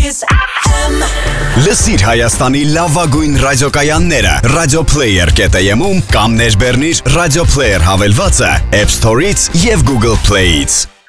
Kiss FM. Լսիր Հայաստանի լավագույն ռադիոկայանները radioplayer.am-ում կամ ներբեռնիր Radio Player հավելվածը App Store-ից եւ Google Play-ից։